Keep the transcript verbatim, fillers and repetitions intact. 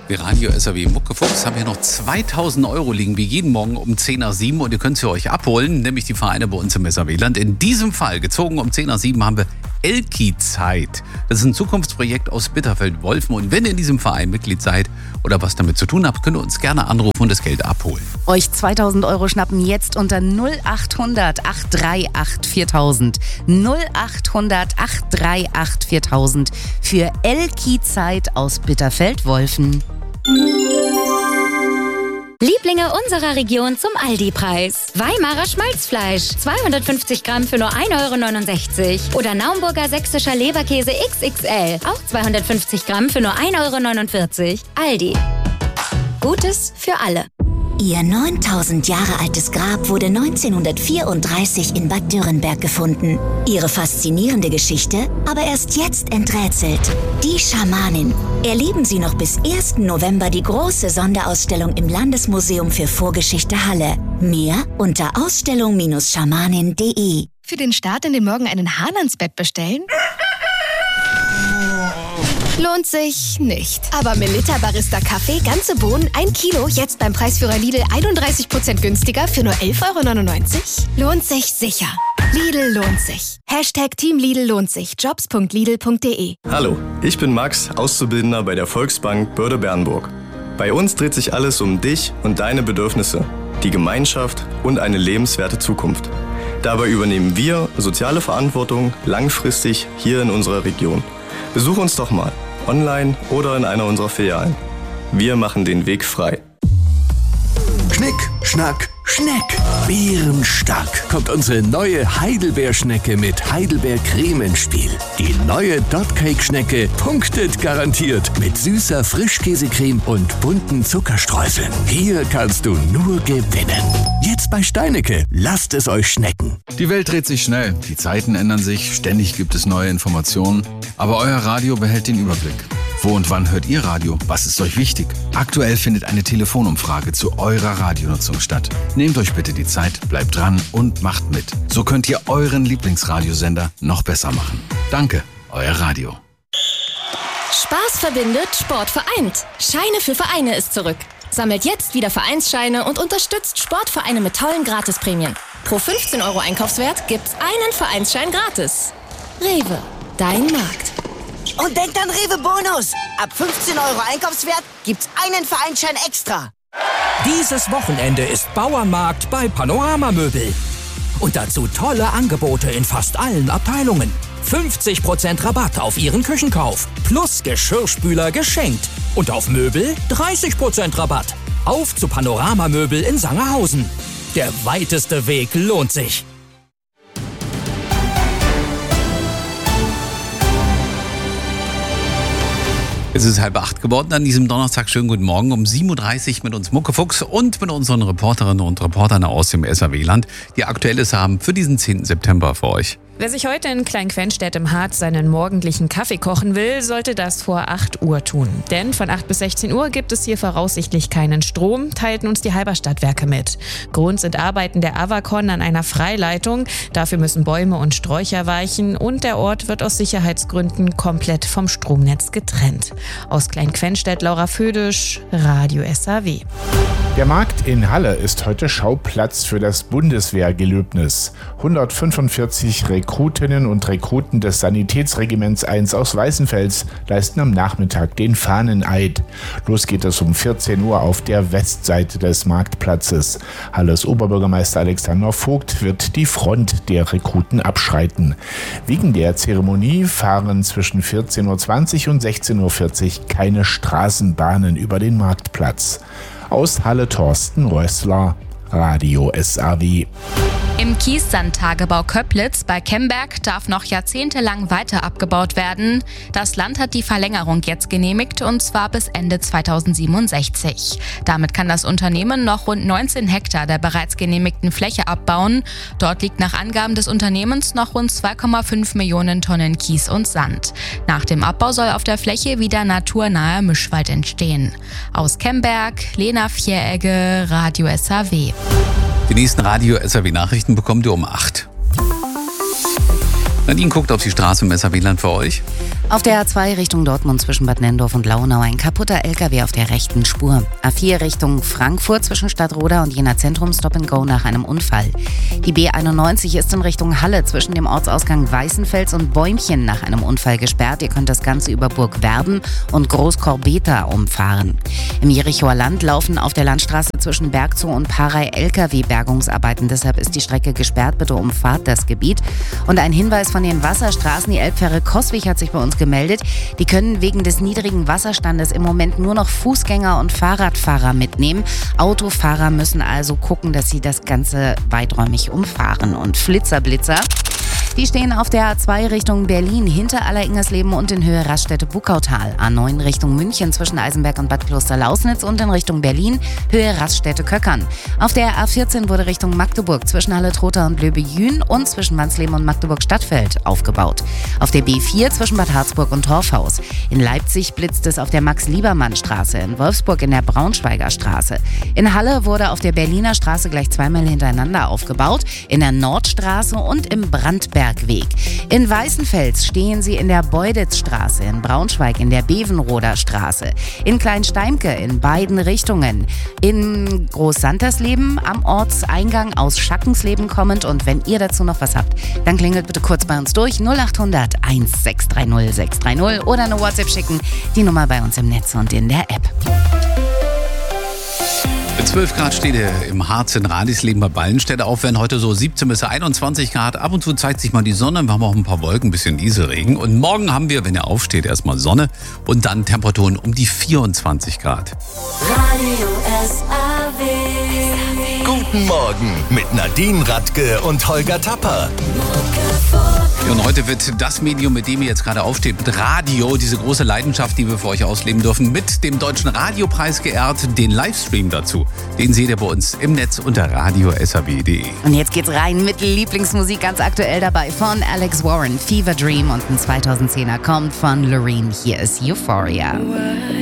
Wir Radio S R W Muckefuchs haben hier noch zweitausend Euro liegen, wie jeden Morgen um zehn nach sieben und ihr könnt sie euch abholen, nämlich die Vereine bei uns im S R W-Land. In diesem Fall, gezogen um zehn nach sieben, haben wir Elki-Zeit. Das ist ein Zukunftsprojekt aus Bitterfeld-Wolfen und wenn ihr in diesem Verein Mitglied seid oder was damit zu tun habt, könnt ihr uns gerne anrufen und das Geld abholen. Euch zweitausend Euro schnappen jetzt unter null acht hundert acht drei acht viertausend. null acht hundert acht drei acht viertausend für Elki-Zeit aus Bitterfeld-Wolfen. Lieblinge unserer Region zum Aldi-Preis. Weimarer Schmalzfleisch, zweihundertfünfzig Gramm für nur ein Euro neunundsechzig. Oder Naumburger sächsischer Leberkäse X X L, auch zweihundertfünfzig Gramm für nur ein Euro neunundvierzig. Aldi. Gutes für alle. Ihr neuntausend Jahre altes Grab wurde neunzehnhundertvierunddreißig in Bad Dürrenberg gefunden. Ihre faszinierende Geschichte aber erst jetzt enträtselt. Die Schamanin. Erleben Sie noch bis ersten November die große Sonderausstellung im Landesmuseum für Vorgeschichte Halle. Mehr unter ausstellung schamanin punkt de. Für den Start in den Morgen einen Hahn ans Bett bestellen? Lohnt sich nicht. Aber Melitta Barista Kaffee, ganze Bohnen, ein Kilo, jetzt beim Preisführer Lidl einunddreißig Prozent günstiger für nur elf Euro neunundneunzig? Lohnt sich sicher. Lidl lohnt sich. Hashtag Team Lidl lohnt sich. jobs punkt lidl punkt de. Hallo, ich bin Max, Auszubildender bei der Volksbank Börde-Bernburg. Bei uns dreht sich alles um dich und deine Bedürfnisse, die Gemeinschaft und eine lebenswerte Zukunft. Dabei übernehmen wir soziale Verantwortung langfristig hier in unserer Region. Besuch uns doch mal, online oder in einer unserer Filialen. Wir machen den Weg frei. Schnick, Schnack, Schneck. Bärenstark kommt unsere neue Heidelbeerschnecke mit Heidelbeercreme ins Spiel. Die neue Dotcake-Schnecke punktet garantiert mit süßer Frischkäsecreme und bunten Zuckerstreuseln. Hier kannst du nur gewinnen. Jetzt bei Steinecke. Lasst es euch schnecken. Die Welt dreht sich schnell, die Zeiten ändern sich, ständig gibt es neue Informationen. Aber euer Radio behält den Überblick. Wo und wann hört ihr Radio? Was ist euch wichtig? Aktuell findet eine Telefonumfrage zu eurer Radionutzung statt. Nehmt euch bitte die Zeit, bleibt dran und macht mit. So könnt ihr euren Lieblingsradiosender noch besser machen. Danke, euer Radio. Spaß verbindet, Sport vereint. Scheine für Vereine ist zurück. Sammelt jetzt wieder Vereinsscheine und unterstützt Sportvereine mit tollen Gratisprämien. Pro fünfzehn Euro Einkaufswert gibt's einen Vereinsschein gratis. Rewe, dein Markt. Und denkt an Rewe Bonus. Ab fünfzehn Euro Einkaufswert gibt's einen Vereinsschein extra. Dieses Wochenende ist Bauernmarkt bei Panorama Möbel. Und dazu tolle Angebote in fast allen Abteilungen. fünfzig Prozent Rabatt auf Ihren Küchenkauf. Plus Geschirrspüler geschenkt. Und auf Möbel dreißig Prozent Rabatt. Auf zu Panorama Möbel in Sangerhausen. Der weiteste Weg lohnt sich. Es ist halb acht geworden an diesem Donnerstag. Schönen guten Morgen um sieben Uhr dreißig mit uns Muckefuchs und mit unseren Reporterinnen und Reportern aus dem S R W-Land, die Aktuelles haben für diesen zehnten September für euch. Wer sich heute in Klein-Quenstedt im Harz seinen morgendlichen Kaffee kochen will, sollte das vor acht Uhr tun. Denn von acht bis sechzehn Uhr gibt es hier voraussichtlich keinen Strom, teilten uns die Halberstadtwerke mit. Grund sind Arbeiten der Avacon an einer Freileitung. Dafür müssen Bäume und Sträucher weichen und der Ort wird aus Sicherheitsgründen komplett vom Stromnetz getrennt. Aus Klein-Quenstedt, Laura Födisch, Radio S R W. Der Markt in Halle ist heute Schauplatz für das Bundeswehrgelöbnis. hundertfünfundvierzig Rekrutinnen und Rekruten des Sanitätsregiments eins aus Weißenfels leisten am Nachmittag den Fahneneid. Los geht es um vierzehn Uhr auf der Westseite des Marktplatzes. Halles Oberbürgermeister Alexander Vogt wird die Front der Rekruten abschreiten. Wegen der Zeremonie fahren zwischen vierzehn Uhr zwanzig und sechzehn Uhr vierzig keine Straßenbahnen über den Marktplatz. Aus Halle Thorsten Rössler, Radio S R W. Im Kiessandtagebau Köplitz bei Kemberg darf noch jahrzehntelang weiter abgebaut werden. Das Land hat die Verlängerung jetzt genehmigt und zwar bis Ende zweitausendsiebenundsechzig. Damit kann das Unternehmen noch rund neunzehn Hektar der bereits genehmigten Fläche abbauen. Dort liegt nach Angaben des Unternehmens noch rund zwei Komma fünf Millionen Tonnen Kies und Sand. Nach dem Abbau soll auf der Fläche wieder naturnaher Mischwald entstehen. Aus Kemberg, Lena Vieregge, Radio S R W. Die nächsten Radio S R W Nachrichten bekommt ihr um acht. Nadine guckt auf die Straße im S A W-Land für euch. Auf der A zwei Richtung Dortmund zwischen Bad Nenndorf und Launau ein kaputter L K W auf der rechten Spur. A vier Richtung Frankfurt zwischen Stadtroda und Jena Zentrum Stop and Go nach einem Unfall. Die B einundneunzig ist in Richtung Halle zwischen dem Ortsausgang Weißenfels und Bäumchen nach einem Unfall gesperrt. Ihr könnt das Ganze über Burg Verben und Großkorbeta umfahren. Im Jerichoer Land laufen auf der Landstraße zwischen Bergzoo und Parei L K W-Bergungsarbeiten. Deshalb ist die Strecke gesperrt. Bitte umfahrt das Gebiet. Und ein Hinweis von den Wasserstraßen. Die Elbfähre Coswig hat sich bei uns gemeldet. Die können wegen des niedrigen Wasserstandes im Moment nur noch Fußgänger und Fahrradfahrer mitnehmen. Autofahrer müssen also gucken, dass sie das Ganze weiträumig umfahren. Und Flitzerblitzer, die stehen auf der A zwei Richtung Berlin hinter Alleringmersleben und in Höhe Raststätte-Buckautal. A neun Richtung München zwischen Eisenberg und Bad Kloster-Lausnitz und in Richtung Berlin Höhe Raststätte-Köckern. Auf der A vierzehn wurde Richtung Magdeburg zwischen Halle-Trotha und Löbe-Jün und zwischen Wansleben und Magdeburg-Stadtfeld aufgebaut. Auf der B vier zwischen Bad Harzburg und Torfhaus. In Leipzig blitzt es auf der Max-Liebermann-Straße, in Wolfsburg in der Braunschweiger Straße. In Halle wurde auf der Berliner Straße gleich zweimal hintereinander aufgebaut, in der Nordstraße und im Brandbergweg. In Weißenfels stehen sie in der Beuditzstraße, in Braunschweig in der Bevenroder Straße, in Kleinsteimke in beiden Richtungen, in Großsantersleben am Ortseingang aus Schackensleben kommend. Und wenn ihr dazu noch was habt, dann klingelt bitte kurz bei uns durch null acht hundert eins sechs drei null sechs drei null oder eine WhatsApp schicken, die Nummer bei uns im Netz und in der App. zwölf Grad steht hier im Harz in Radisleben bei Ballenstädte auf, werden heute so siebzehn bis einundzwanzig Grad. Ab und zu zeigt sich mal die Sonne, wir haben auch ein paar Wolken, ein bisschen Nieselregen. Und morgen haben wir, wenn ihr aufsteht, erstmal Sonne und dann Temperaturen um die vierundzwanzig Grad. Radio S A W. Guten Morgen mit Nadine Radke und Holger Tapper. Ja, und heute wird das Medium, mit dem ihr jetzt gerade aufsteht, mit Radio, diese große Leidenschaft, die wir für euch ausleben dürfen, mit dem Deutschen Radiopreis geehrt. Den Livestream dazu, den seht ihr bei uns im Netz unter radio s a w punkt d e. Und jetzt geht's rein mit Lieblingsmusik, ganz aktuell dabei von Alex Warren, Fever Dream, und ein zweitausendzehner kommt von Loreen. Hier ist Euphoria.